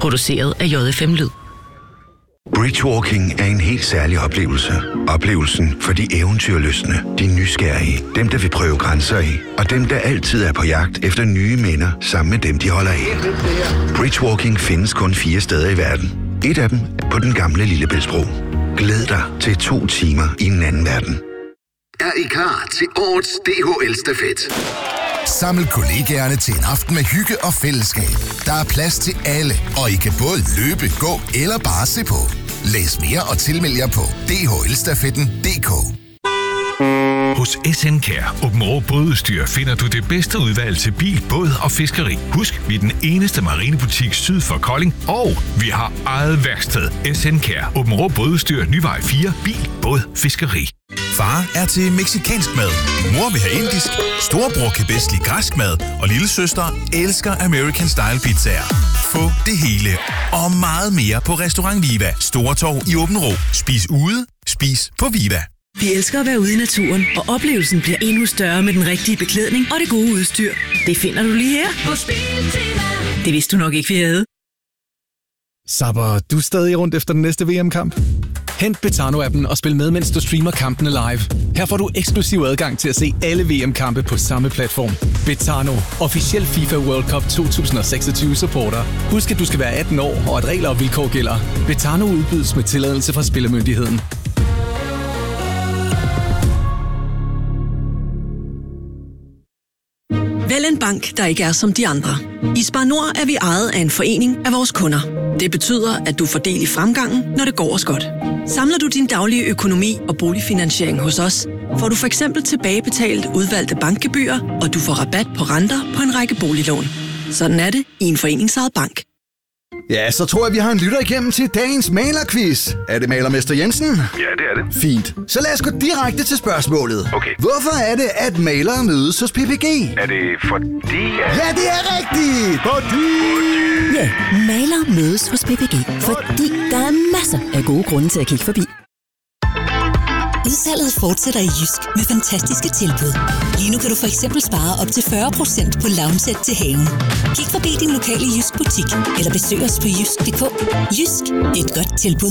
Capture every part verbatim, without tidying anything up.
Produceret af J F M Lyd. Bridgewalking er en helt særlig oplevelse. Oplevelsen for de eventyrlystne, de nysgerrige, dem der vil prøve grænser af, og dem der altid er på jagt efter nye minder sammen med dem, de holder af. Bridgewalking findes kun fire steder i verden. Et af dem er på den gamle Lillebæltsbro. Glæd dig til to timer i en anden verden. Er I klar til årets D H L-stafet? Saml kollegaerne til en aften med hygge og fællesskab. Der er plads til alle, og I kan både løbe, gå eller bare se på. Læs mere og tilmeld jer på d h l stafetten punktum d k. Hos S N Kjær Åbenrå Bådudstyr finder du det bedste udvalg til bil, båd og fiskeri. Husk, vi er den eneste marinebutik syd for Kolding, og vi har eget værksted. S N Kjær Åbenrå Bådudstyr, Nyvej fire, bil, båd, fiskeri. Far er til mexicansk mad. Mor vil have indisk. Storebror kan bedst lide græsk mad. Og lillesøster elsker American Style pizzaer. Få det hele og meget mere på Restaurant Viva. Stortorv i Åbenrå. Spis ude, spis på Viva. Vi elsker at være ude i naturen, og oplevelsen bliver endnu større med den rigtige beklædning og det gode udstyr. Det finder du lige her. Det vidste du nok ikke, vi havde. Sapper du stadig rundt efter den næste V M-kamp? Hent Betano-appen og spil med, mens du streamer kampene live. Her får du eksklusiv adgang til at se alle V M-kampe på samme platform. Betano, officiel FIFA World Cup to tusind og seksogtyve supporter. Husk, at du skal være atten år, og at regler og vilkår gælder. Betano udbydes med tilladelse fra Spillemyndigheden. Vælg en bank, der ikke er som de andre. I Spar Nord er vi ejet af en forening af vores kunder. Det betyder, at du får del i fremgangen, når det går os godt. Samler du din daglige økonomi og boligfinansiering hos os, får du for eksempel tilbagebetalt udvalgte bankgebyrer, og du får rabat på renter på en række boliglån. Sådan er det i en foreningsejet bank. Ja, så tror jeg, vi har en lytter igennem til dagens malerquiz. Er det malermester Jensen? Ja, det er det. Fint. Så lad os gå direkte til spørgsmålet. Okay. Hvorfor er det, at malere mødes hos P P G? Er det fordi... At... Ja, det er rigtigt! Fordi... Ja, malere mødes hos P P G, fordi der er masser af gode grunde til at kigge forbi. Udsalget fortsætter i Jysk med fantastiske tilbud. Lige nu kan du for eksempel spare op til fyrre procent på lounge til haven. Kig forbi din lokale Jysk butik, eller besøg os på jysk punktum d k. Jysk, et godt tilbud.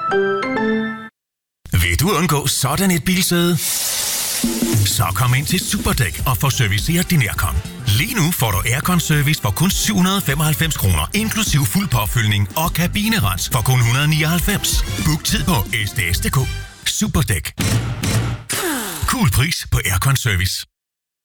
Vil du undgå sådan et bilsæde? Så kom ind til Superdæk og få serviceret din aircon. Lige nu får du aircon-service for kun syv hundrede og femoghalvfems kroner, inklusiv fuld påfyldning og kabinerens for kun et hundrede og nioghalvfems. Book tid på s d s punktum d k. Superdæk. Cool pris på aircon service.